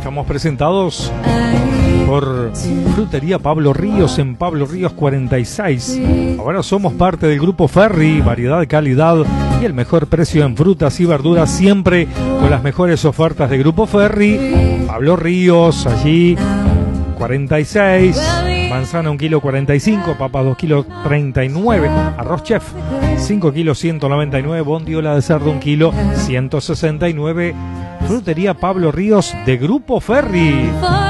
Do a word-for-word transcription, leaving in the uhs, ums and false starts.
Estamos presentados por Frutería Pablo Ríos en Pablo Ríos cuarenta y seis. Ahora somos parte del Grupo Ferry, variedad, calidad y el mejor precio en frutas y verduras, siempre con las mejores ofertas de Grupo Ferry. Pablo Ríos, allí cuarenta y seis, manzana un kilo cuarenta y cinco, papa dos kilos treinta y nueve, arroz chef cinco kilos ciento noventa y nueve, bondiola de cerdo un kilo ciento sesenta y nueve. Frutería Pablo Ríos de Grupo Ferry.